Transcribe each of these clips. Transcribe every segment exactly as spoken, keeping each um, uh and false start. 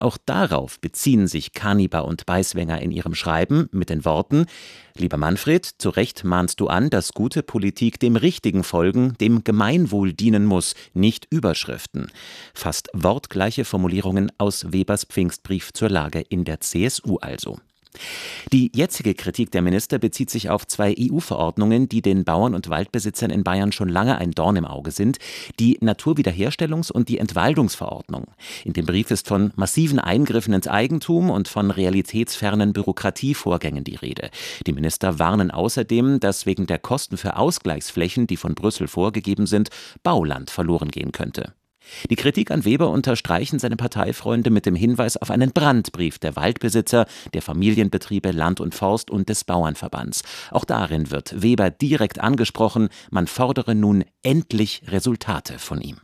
Auch darauf beziehen sich Kaniber und Beiswenger in ihrem Schreiben mit den Worten: Lieber Manfred, zu Recht mahnst du an, dass gute Politik dem Richtigen folgen, dem Gemeinwohl dienen muss, nicht Überschriften. Fast wortgleiche Formulierungen aus Webers Pfingstbrief zur Lage in der C S U also. Die jetzige Kritik der Minister bezieht sich auf zwei E U-Verordnungen, die den Bauern und Waldbesitzern in Bayern schon lange ein Dorn im Auge sind: die Naturwiederherstellungs- und die Entwaldungsverordnung. In dem Brief ist von massiven Eingriffen ins Eigentum und von realitätsfernen Bürokratievorgängen die Rede. Die Minister warnen außerdem, dass wegen der Kosten für Ausgleichsflächen, die von Brüssel vorgegeben sind, Bauland verloren gehen könnte. Die Kritik an Weber unterstreichen seine Parteifreunde mit dem Hinweis auf einen Brandbrief der Waldbesitzer, der Familienbetriebe Land und Forst und des Bauernverbands. Auch darin wird Weber direkt angesprochen, man fordere nun endlich Resultate von ihm.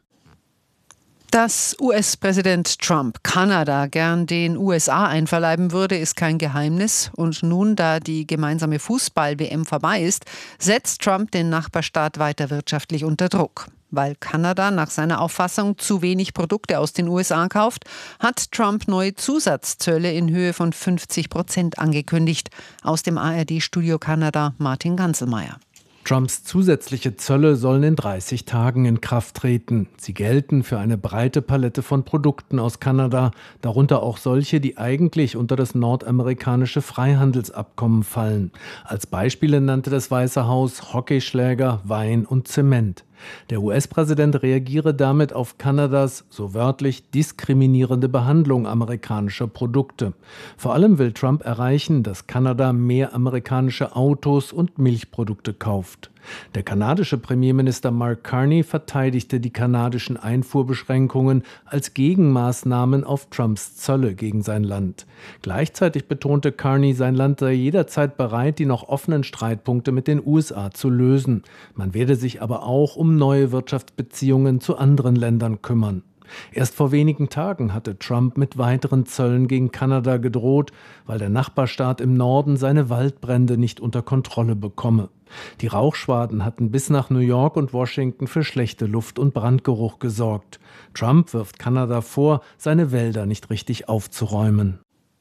Dass U S-Präsident Trump Kanada gern den U S A einverleiben würde, ist kein Geheimnis. Und nun, da die gemeinsame Fußball-W M vorbei ist, setzt Trump den Nachbarstaat weiter wirtschaftlich unter Druck. Weil Kanada nach seiner Auffassung zu wenig Produkte aus den U S A kauft, hat Trump neue Zusatzzölle in Höhe von fünfzig Prozent angekündigt. Aus dem A R D-Studio Kanada Martin Ganselmeier. Trumps zusätzliche Zölle sollen in dreißig Tagen in Kraft treten. Sie gelten für eine breite Palette von Produkten aus Kanada, darunter auch solche, die eigentlich unter das nordamerikanische Freihandelsabkommen fallen. Als Beispiele nannte das Weiße Haus Hockeyschläger, Wein und Zement. Der U S-Präsident reagiere damit auf Kanadas, so wörtlich, diskriminierende Behandlung amerikanischer Produkte. Vor allem will Trump erreichen, dass Kanada mehr amerikanische Autos und Milchprodukte kauft. Der kanadische Premierminister Mark Carney verteidigte die kanadischen Einfuhrbeschränkungen als Gegenmaßnahmen auf Trumps Zölle gegen sein Land. Gleichzeitig betonte Carney, sein Land sei jederzeit bereit, die noch offenen Streitpunkte mit den U S A zu lösen. Man werde sich aber auch um neue Wirtschaftsbeziehungen zu anderen Ländern kümmern. Erst vor wenigen Tagen hatte Trump mit weiteren Zöllen gegen Kanada gedroht, weil der Nachbarstaat im Norden seine Waldbrände nicht unter Kontrolle bekomme. Die Rauchschwaden hatten bis nach New York und Washington für schlechte Luft- und Brandgeruch gesorgt. Trump wirft Kanada vor, seine Wälder nicht richtig aufzuräumen.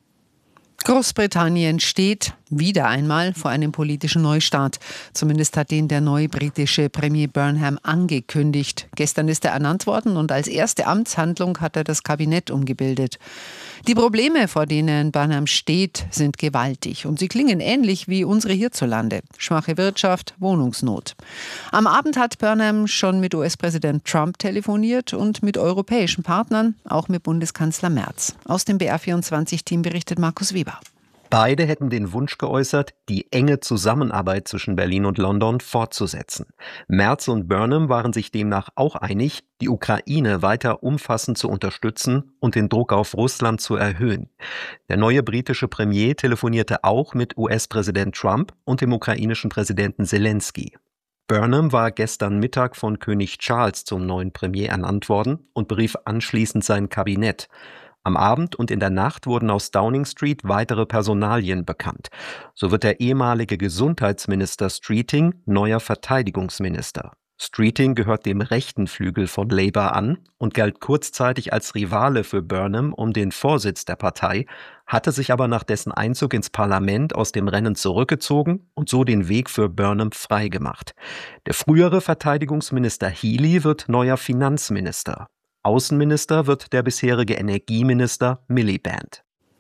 Großbritannien steht wieder einmal vor einem politischen Neustart. Zumindest hat den der neue britische Premier Burnham angekündigt. Gestern ist er ernannt worden und als erste Amtshandlung hat er das Kabinett umgebildet. Die Probleme, vor denen Burnham steht, sind gewaltig und sie klingen ähnlich wie unsere hierzulande. Schwache Wirtschaft, Wohnungsnot. Am Abend hat Burnham schon mit U S-Präsident Trump telefoniert und mit europäischen Partnern, auch mit Bundeskanzler Merz. Aus dem B R vierundzwanzig-Team berichtet Markus Weber. Beide hätten den Wunsch geäußert, die enge Zusammenarbeit zwischen Berlin und London fortzusetzen. Merz und Burnham waren sich demnach auch einig, die Ukraine weiter umfassend zu unterstützen und den Druck auf Russland zu erhöhen. Der neue britische Premier telefonierte auch mit U S-Präsident Trump und dem ukrainischen Präsidenten Zelensky. Burnham war gestern Mittag von König Charles zum neuen Premier ernannt worden und berief anschließend sein Kabinett. Am Abend und in der Nacht wurden aus Downing Street weitere Personalien bekannt. So wird der ehemalige Gesundheitsminister Streeting neuer Verteidigungsminister. Streeting gehört dem rechten Flügel von Labour an und galt kurzzeitig als Rivale für Burnham um den Vorsitz der Partei, hatte sich aber nach dessen Einzug ins Parlament aus dem Rennen zurückgezogen und so den Weg für Burnham freigemacht. Der frühere Verteidigungsminister Healey wird neuer Finanzminister. Außenminister wird der bisherige Energieminister Miliband.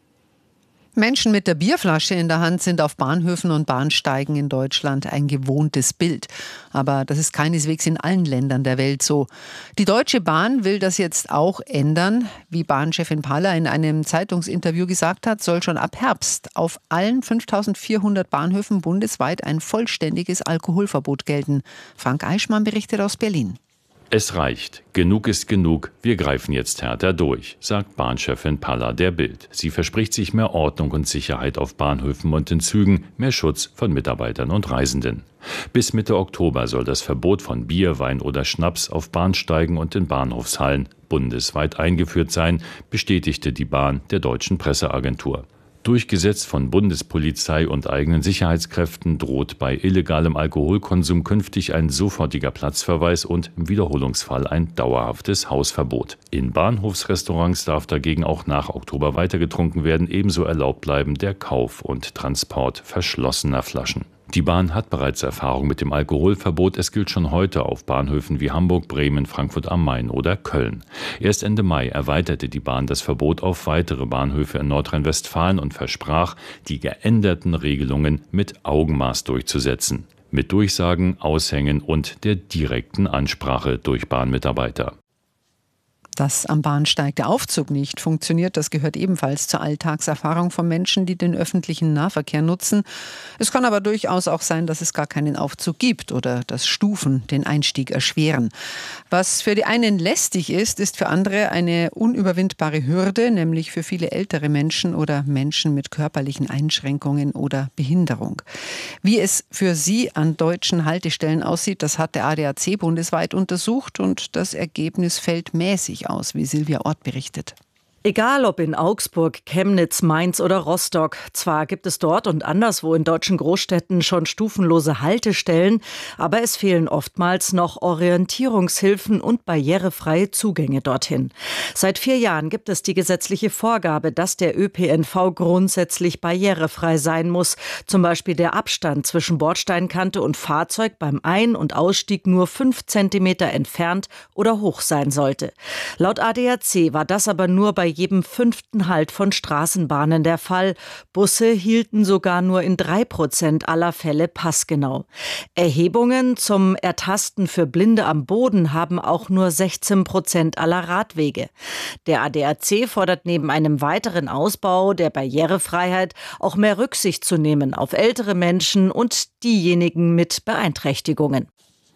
Menschen mit der Bierflasche in der Hand sind auf Bahnhöfen und Bahnsteigen in Deutschland ein gewohntes Bild. Aber das ist keineswegs in allen Ländern der Welt so. Die Deutsche Bahn will das jetzt auch ändern. Wie Bahnchefin Paller in einem Zeitungsinterview gesagt hat, soll schon ab Herbst auf allen fünftausendvierhundert Bahnhöfen bundesweit ein vollständiges Alkoholverbot gelten. Frank Eichmann berichtet aus Berlin. Es reicht. Genug ist genug. Wir greifen jetzt härter durch, sagt Bahnchefin Paller der Bild. Sie verspricht sich mehr Ordnung und Sicherheit auf Bahnhöfen und in Zügen, mehr Schutz von Mitarbeitern und Reisenden. Bis Mitte Oktober soll das Verbot von Bier, Wein oder Schnaps auf Bahnsteigen und in Bahnhofshallen bundesweit eingeführt sein, bestätigte die Bahn der Deutschen Presseagentur. Durchgesetzt von Bundespolizei und eigenen Sicherheitskräften droht bei illegalem Alkoholkonsum künftig ein sofortiger Platzverweis und im Wiederholungsfall ein dauerhaftes Hausverbot. In Bahnhofsrestaurants darf dagegen auch nach Oktober weiter getrunken werden, ebenso erlaubt bleiben der Kauf und Transport verschlossener Flaschen. Die Bahn hat bereits Erfahrung mit dem Alkoholverbot. Es gilt schon heute auf Bahnhöfen wie Hamburg, Bremen, Frankfurt am Main oder Köln. Erst Ende Mai erweiterte die Bahn das Verbot auf weitere Bahnhöfe in Nordrhein-Westfalen und versprach, die geänderten Regelungen mit Augenmaß durchzusetzen. Mit Durchsagen, Aushängen und der direkten Ansprache durch Bahnmitarbeiter. Dass am Bahnsteig der Aufzug nicht funktioniert, das gehört ebenfalls zur Alltagserfahrung von Menschen, die den öffentlichen Nahverkehr nutzen. Es kann aber durchaus auch sein, dass es gar keinen Aufzug gibt oder dass Stufen den Einstieg erschweren. Was für die einen lästig ist, ist für andere eine unüberwindbare Hürde, nämlich für viele ältere Menschen oder Menschen mit körperlichen Einschränkungen oder Behinderung. Wie es für sie an deutschen Haltestellen aussieht, das hat der A D A C bundesweit untersucht und das Ergebnis fällt mäßig aus, wie Silvia Ort berichtet. Egal ob in Augsburg, Chemnitz, Mainz oder Rostock, zwar gibt es dort und anderswo in deutschen Großstädten schon stufenlose Haltestellen, aber es fehlen oftmals noch Orientierungshilfen und barrierefreie Zugänge dorthin. Seit vier Jahren gibt es die gesetzliche Vorgabe, dass der Ö P N V grundsätzlich barrierefrei sein muss. Zum Beispiel der Abstand zwischen Bordsteinkante und Fahrzeug beim Ein- und Ausstieg nur fünf Zentimeter entfernt oder hoch sein sollte. Laut A D A C war das aber nur bei jedem fünften Halt von Straßenbahnen der Fall. Busse hielten sogar nur in drei Prozent aller Fälle passgenau. Erhebungen zum Ertasten für Blinde am Boden haben auch nur sechzehn Prozent aller Radwege. Der A D A C fordert neben einem weiteren Ausbau der Barrierefreiheit auch mehr Rücksicht zu nehmen auf ältere Menschen und diejenigen mit Beeinträchtigungen.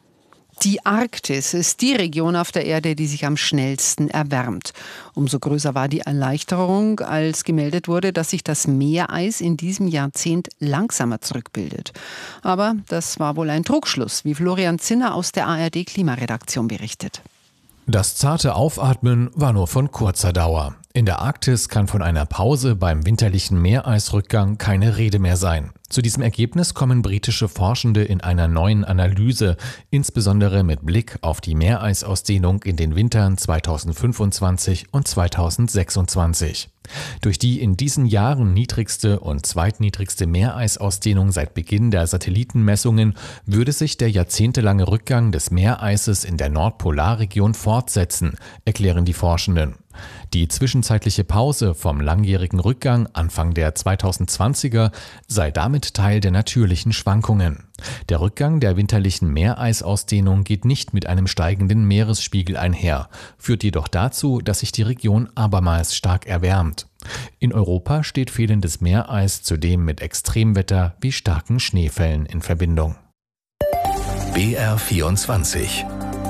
Die Arktis ist die Region auf der Erde, die sich am schnellsten erwärmt. Umso größer war die Erleichterung, als gemeldet wurde, dass sich das Meereis in diesem Jahrzehnt langsamer zurückbildet. Aber das war wohl ein Trugschluss, wie Florian Zinner aus der A R D-Klimaredaktion berichtet. Das zarte Aufatmen war nur von kurzer Dauer. In der Arktis kann von einer Pause beim winterlichen Meereisrückgang keine Rede mehr sein. Zu diesem Ergebnis kommen britische Forschende in einer neuen Analyse, insbesondere mit Blick auf die Meereisausdehnung in den Wintern zweitausendfünfundzwanzig und zweitausendsechsundzwanzig. Durch die in diesen Jahren niedrigste und zweitniedrigste Meereisausdehnung seit Beginn der Satellitenmessungen würde sich der jahrzehntelange Rückgang des Meereises in der Nordpolarregion fortsetzen, erklären die Forschenden. Die zwischenzeitliche Pause vom langjährigen Rückgang Anfang der zweitausendzwanziger sei damit Teil der natürlichen Schwankungen. Der Rückgang der winterlichen Meereisausdehnung geht nicht mit einem steigenden Meeresspiegel einher, führt jedoch dazu, dass sich die Region abermals stark erwärmt. In Europa steht fehlendes Meereis zudem mit Extremwetter wie starken Schneefällen in Verbindung. B R vierundzwanzig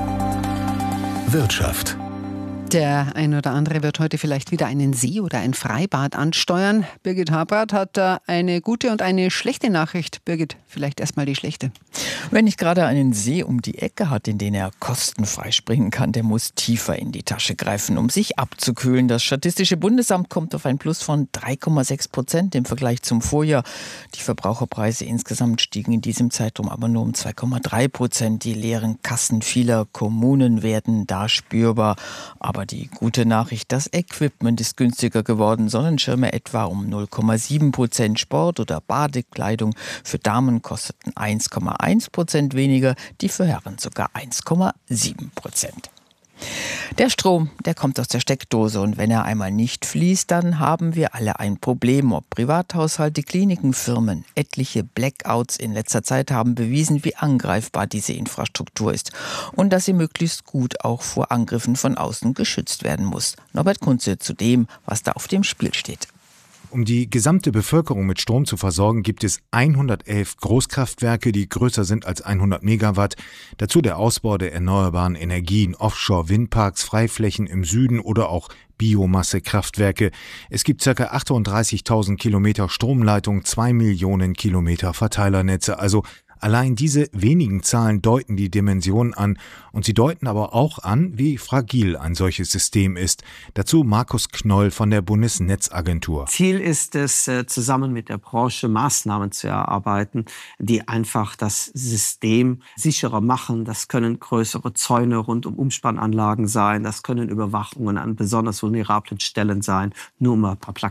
Wirtschaft. Der ein oder andere wird heute vielleicht wieder einen See oder ein Freibad ansteuern. Birgit Habrath hat da eine gute und eine schlechte Nachricht. Birgit, vielleicht erstmal die schlechte. Wer nicht gerade einen See um die Ecke hat, in den er kostenfrei springen kann, der muss tiefer in die Tasche greifen, um sich abzukühlen. Das Statistische Bundesamt kommt auf ein Plus von drei Komma sechs Prozent im Vergleich zum Vorjahr. Die Verbraucherpreise insgesamt stiegen in diesem Zeitraum aber nur um zwei Komma drei Prozent. Die leeren Kassen vieler Kommunen werden da spürbar. Aber die gute Nachricht, das Equipment ist günstiger geworden. Sonnenschirme etwa um null Komma sieben Prozent. Sport- oder Badekleidung für Damen kosteten eins Komma eins Prozent weniger, die für Herren sogar eins Komma sieben Prozent. Der Strom, der kommt aus der Steckdose und wenn er einmal nicht fließt, dann haben wir alle ein Problem. Ob Privathaushalte, Kliniken, Firmen. Etliche Blackouts in letzter Zeit haben bewiesen, wie angreifbar diese Infrastruktur ist und dass sie möglichst gut auch vor Angriffen von außen geschützt werden muss. Norbert Kunze zu dem, was da auf dem Spiel steht. Um die gesamte Bevölkerung mit Strom zu versorgen, gibt es hundertelf Großkraftwerke, die größer sind als hundert Megawatt. Dazu der Ausbau der erneuerbaren Energien, Offshore-Windparks, Freiflächen im Süden oder auch Biomassekraftwerke. Es gibt ca. achtunddreißigtausend Kilometer Stromleitung, zwei Millionen Kilometer Verteilernetze, also Allein diese wenigen Zahlen deuten die Dimension an und sie deuten aber auch an, wie fragil ein solches System ist. Dazu Markus Knoll von der Bundesnetzagentur. Ziel ist es, zusammen mit der Branche Maßnahmen zu erarbeiten, die einfach das System sicherer machen. Das können größere Zäune rund um Umspannanlagen sein, das können Überwachungen an besonders vulnerablen Stellen sein, nur um ein paar